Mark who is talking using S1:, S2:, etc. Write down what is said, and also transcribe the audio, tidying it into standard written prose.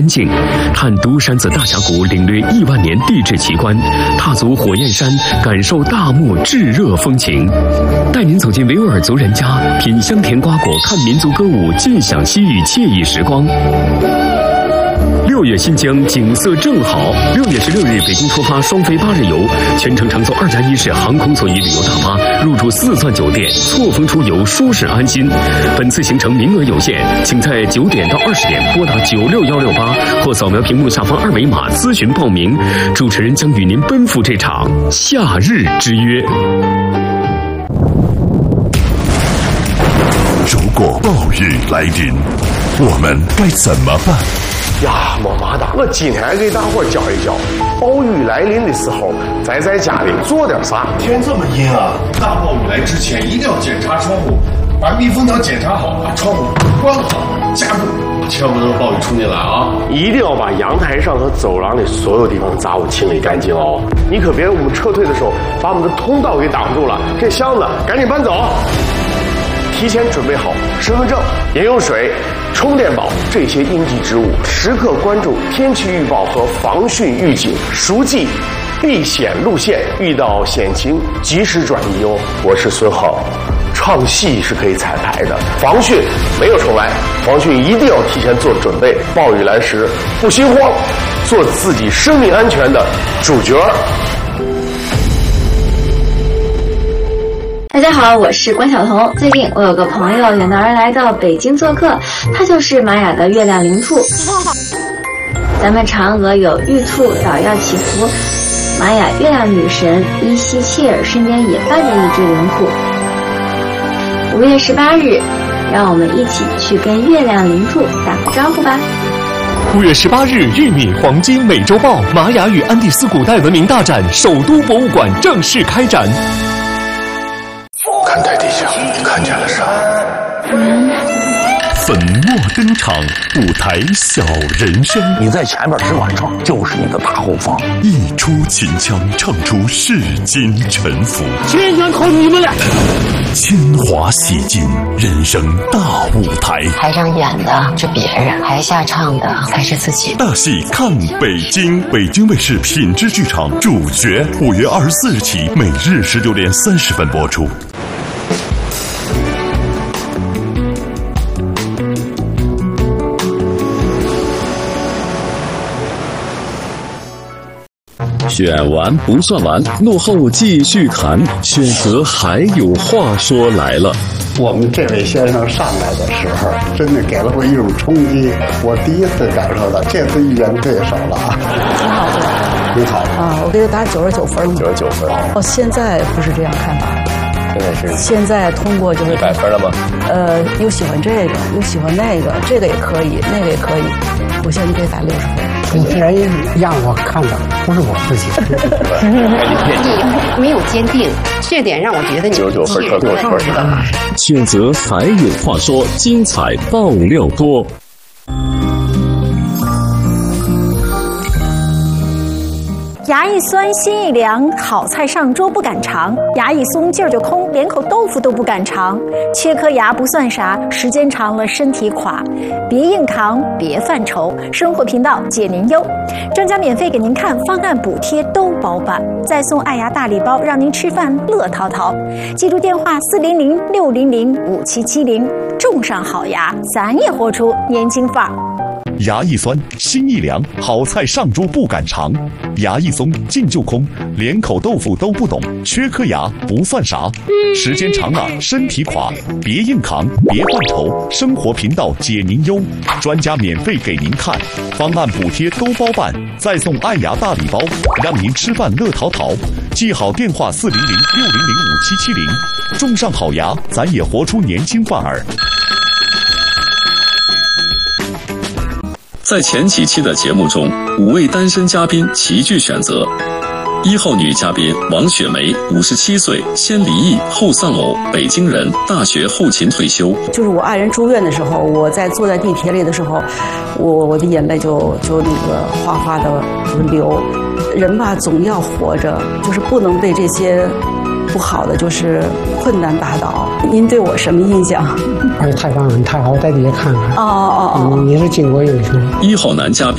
S1: 境，探独山子大峡谷，领略亿万年地质奇观，踏足火焰山，感受大漠炙热风情。带您走进维吾尔族人家，品香甜瓜果，看民族歌舞，尽享西域惬意时光。6月新疆景色正好，6月16日北京出发双飞8日游，全程乘坐2+1式航空座椅旅游大巴，入住4钻酒店，错峰出游，舒适安心。本次行程名额有限，请在9点到20点拨打96168或扫描屏幕下方2维码咨询报名。主持人将与您奔赴这场夏日之约。
S2: 如果暴雨来临，我们该怎么办？
S3: 呀，没嘛的，我今天给大伙教一教，暴雨来临的时候，在家里做点啥。
S4: 天这么阴啊，大暴雨来之前一定要检查窗户，把密封条检查好，把窗户关好加固，千万不能暴雨冲进来啊！
S3: 一定要把阳台上和走廊里所有地方的杂物清理干净哦。你可别我们撤退的时候把我们的通道给挡住了。这箱子赶紧搬走。提前准备好身份证、饮用水、充电宝这些应急之物，时刻关注天气预报和防汛预警，熟记避险路线，遇到险情及时转移哦。我是孙浩，唱戏是可以彩排的，防汛没有重来，防汛一定要提前做准备，暴雨来时不心慌，做自己生命安全的主角。
S5: 大家好，我是关晓彤。最近我有个朋友远道而来到北京做客，他就是玛雅的月亮灵兔。咱们嫦娥有玉兔捣药祈福，玛雅月亮女神伊西切尔身边也伴着一只灵兔。5月18日，让我们一起去跟月亮灵兔打个招呼吧。
S1: 5月18日，玉米黄金美洲豹玛雅与安第斯古代文明大展首都博物馆正式开展。
S3: 看台底下，你看见了啥？
S2: 粉墨登场，舞台小人生。
S6: 你在前面只管唱，就是你的大后方。
S2: 一出秦腔，唱出世间沉浮。
S6: 全员靠你们了。
S2: 铅华洗尽，人生大舞台。
S7: 台上演的是别人，台下唱的才是自己。
S2: 大戏看北京，北京卫视品质剧场主角，5月24日起，每日16点30分播出。
S1: 选完不算完，落后继续砍，选择还有话说来了。
S8: 我们这位先生上来的时候，真的给了我一种冲击，我第一次感受到这次遇见对手了啊！
S9: 挺好，
S8: 挺好
S9: 啊！我给他打99分
S3: ，99分。
S9: 哦，现在不是这样看法，现在通过就是
S3: 100分了吗？
S9: 又喜欢这个，又喜欢那个，这个也可以，那个也可以。我现在可以打60分。
S8: 你既然让我看到不是我自己，
S7: 你没有坚定，这点让我觉得你
S3: 99分特多分的。
S1: 选择还有话说，精彩爆料多。
S10: 牙一酸心一凉，好菜上桌不敢尝；牙一松劲儿就空，连口豆腐都不敢尝。缺颗牙不算啥，时间长了身体垮。别硬扛，别犯愁，生活频道解您忧。专家免费给您看方案补贴都包办，再送爱牙大礼包，让您吃饭乐淘淘。记住电话400-600-5770，种上好牙，咱也活出年轻范儿。
S2: 牙一酸，心一凉，好菜上桌不敢尝；牙一松，劲就空，连口豆腐都不懂。缺颗牙不算啥，时间长了身体垮。别硬扛，别犯愁，生活频道解您忧。专家免费给您看，方案补贴都包办，再送爱牙大礼包，让您吃饭乐淘淘。记好电话400-600-5770，种上好牙，咱也活出年轻范儿。
S11: 在前几期的节目中，5位单身嘉宾齐聚选择。1号女嘉宾王雪梅，57岁，先离异后丧偶，北京人，大学后勤退休。
S9: 就是我爱人住院的时候，我坐在地铁里的时候，我的眼泪就那个哗哗的流。人吧，总要活着，就是不能被这些不好的就是困难打倒。您对我什么印象？
S8: 哎，太棒了，你太好，我在底下看看。
S9: 哦，
S8: 你是巾帼英雄。
S11: 1号男嘉宾